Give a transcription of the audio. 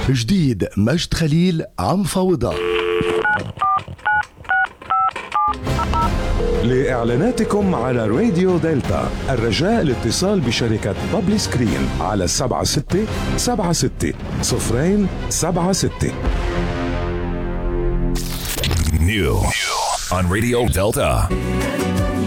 جديد مجد خليل عم فوضى. لإعلاناتكم على راديو دلتا الرجاء الاتصال بشركة بابلي سكرين على 7676 New on Radio Delta.